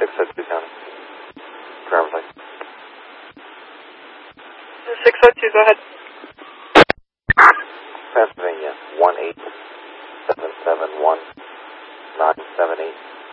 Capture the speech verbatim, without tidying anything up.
six oh two County. Driver's license. six oh two, go ahead. Pennsylvania, one eight seven seven one nine seven eight.